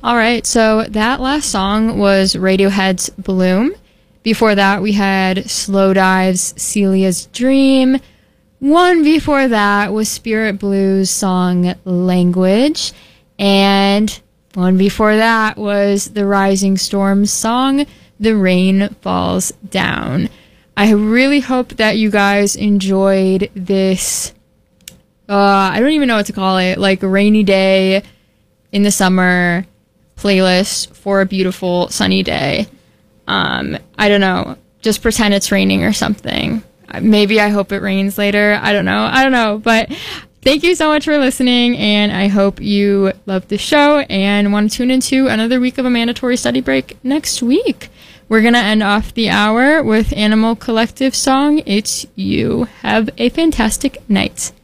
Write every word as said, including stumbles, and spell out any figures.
All right, so that last song was Radiohead's Bloom. Before that, we had Slowdive's Celia's Dream. One before that was Spirit Blues' song Language. And one before that was the Rising Storms song The Rain Falls Down. I really hope that you guys enjoyed this, uh, I don't even know what to call it, like a rainy day in the summer playlist for a beautiful sunny day. Um, I don't know, just pretend it's raining or something. Maybe I hope it rains later. I don't know. I don't know. But thank you so much for listening, and I hope you loved the show and want to tune into another week of a mandatory study break next week. We're going to end off the hour with Animal Collective song, It's You. Have a fantastic night.